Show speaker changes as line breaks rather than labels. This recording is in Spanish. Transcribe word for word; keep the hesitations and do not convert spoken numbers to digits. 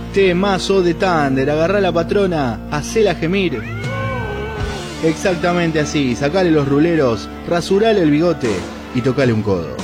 Temazo de Thunder, agarrá a la patrona, hacela gemir. Exactamente así, sacale los ruleros, rasurale el bigote y tocale un codo.